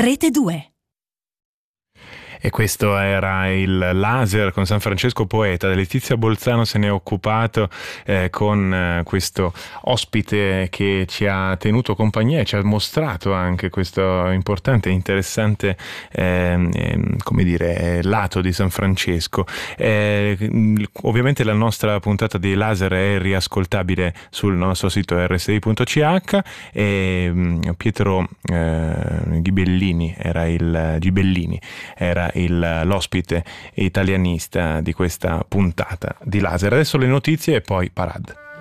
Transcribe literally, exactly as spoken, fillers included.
Rete due. E questo era il Laser con San Francesco Poeta. Letizia Bolzano se ne è occupato eh, con eh, questo ospite che ci ha tenuto compagnia e ci ha mostrato anche questo importante e interessante eh, eh, come dire, lato di San Francesco. Eh, ovviamente la nostra puntata di Laser è riascoltabile sul nostro sito erre esse i punto ci acca e Pietro eh, Ghibellini era il Gibellini era Il, l'ospite italianista di questa puntata di Laser. Adesso le notizie e poi Parad.